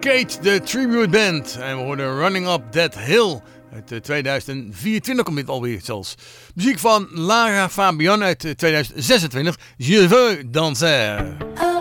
Kate, de Tribute Band. En we hoorden Running Up That Hill. Uit 2024 komt dit alweer zelfs. Muziek van Lara Fabian uit 2026. Je veux danser.